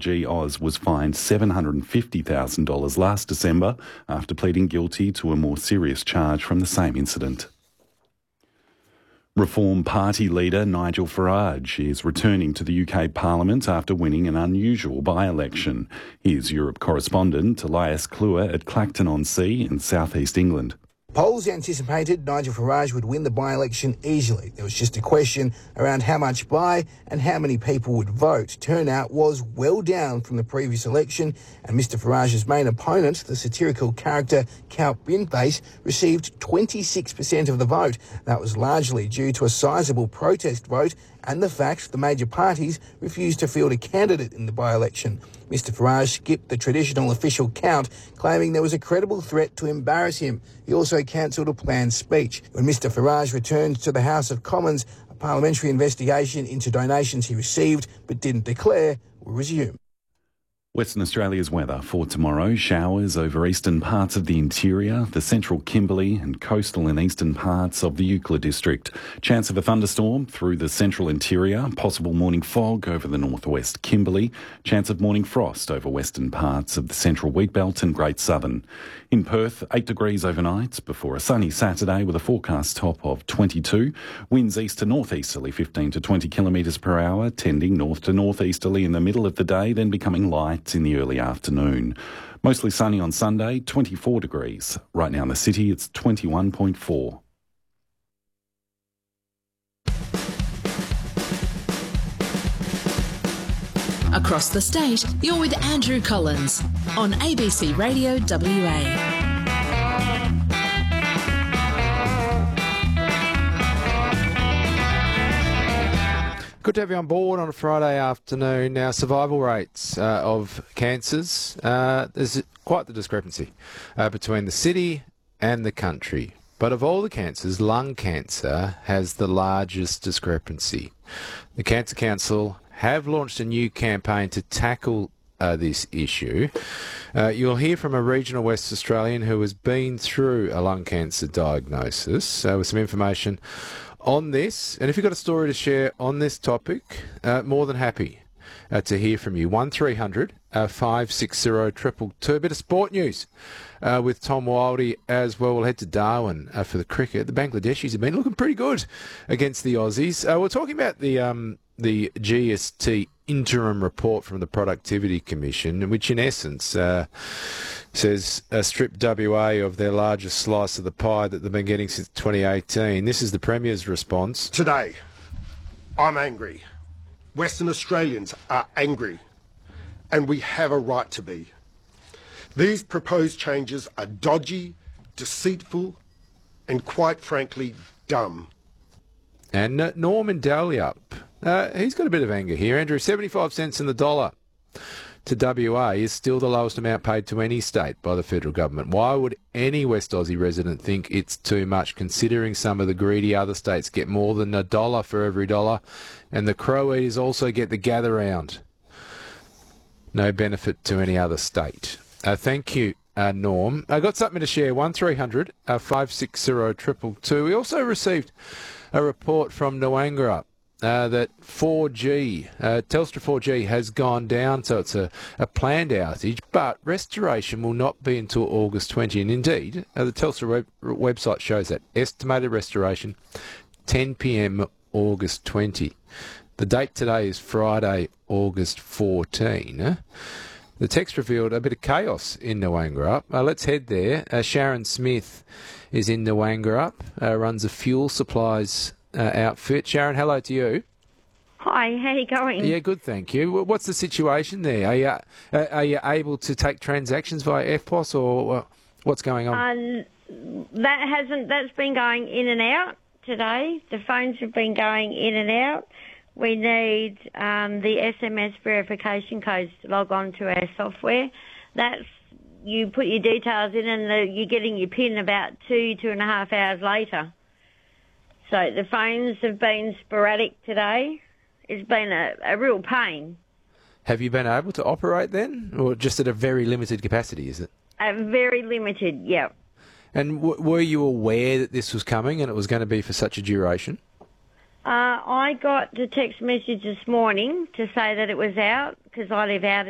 G. Oz was fined $750,000 last December after pleading guilty to a more serious charge from the same incident. Reform Party leader Nigel Farage is returning to the UK Parliament after winning an unusual by-election. Here's Europe correspondent Elias Kluwer at Clacton-on-Sea in South East England. Polls anticipated Nigel Farage would win the by-election easily. There was just a question around how much by and how many people would vote. Turnout was well down from the previous election, and Mr Farage's main opponent, the satirical character Count Binface, received 26% of the vote. That was largely due to a sizable protest vote and the fact the major parties refused to field a candidate in the by-election. Mr Farage skipped the traditional official count, claiming there was a credible threat to embarrass him. He also cancelled a planned speech. When Mr Farage returned to the House of Commons, a parliamentary investigation into donations he received but didn't declare will resume. Western Australia's weather for tomorrow: showers over eastern parts of the interior, the central Kimberley and coastal and eastern parts of the Euclid district. Chance of a thunderstorm through the central interior, possible morning fog over the northwest Kimberley, chance of morning frost over western parts of the central Wheatbelt and Great Southern. In Perth, 8 degrees overnight before a sunny Saturday with a forecast top of 22. Winds east to northeasterly 15 to 20 kilometres per hour, tending north to northeasterly in the middle of the day, then becoming light in the early afternoon. Mostly sunny on Sunday, 24 degrees. Right now in the city, it's 21.4. Across the state, you're with Andrew Collins on ABC Radio WA. Good to have you on board on a Friday afternoon. Now, survival rates of cancers, there's quite the discrepancy between the city and the country. But of all the cancers, lung cancer has the largest discrepancy. The Cancer Council have launched a new campaign to tackle this issue. You'll hear from a regional West Australian who has been through a lung cancer diagnosis with some information on this. And if you've got a story to share on this topic, more than happy to hear from you. 1300 560 222. A bit of sport news with Tom Wildey as well. We'll head to Darwin for the cricket. The Bangladeshis have been looking pretty good against the Aussies. We're talking about the GST interim report from the Productivity Commission, which in essence says strip WA of their largest slice of the pie that they've been getting since 2018. This is the Premier's response. Today, I'm angry. Western Australians are angry, and we have a right to be. These proposed changes are dodgy, deceitful, and quite frankly, dumb. And Norman Dalyup, he's got a bit of anger here. Andrew, 75 cents in the dollar to WA is still the lowest amount paid to any state by the federal government. Why would any West Aussie resident think it's too much, considering some of the greedy other states get more than $1 for every dollar, and the crow eaters also get the gather round? No benefit to any other state. Thank you, Norm. I got something to share. 1300 560 222. We also received a report from Noangra that 4G, Telstra 4G has gone down, so it's a planned outage, but restoration will not be until August 20. And indeed, the Telstra website shows that estimated restoration 10 p.m. August 20. The date today is Friday, August 14. The text revealed a bit of chaos in Noangra. Let's head there. Sharon Smith is in Noangra, runs a fuel supplies outfit. Sharon, hello to you. Hi, how are you going? Yeah, good, thank you. What's the situation there? Are you able to take transactions via FPOS, or what's going on? That's been going in and out today. The phones have been going in and out. We need the SMS verification codes to log on to our software. You put your details in and you're getting your PIN about 2.5 hours later. So the phones have been sporadic today. It's been a real pain. Have you been able to operate then, or just at a very limited capacity, is it? Very limited, yeah. And were you aware that this was coming and it was going to be for such a duration? I got the text message this morning to say that it was out, because I live out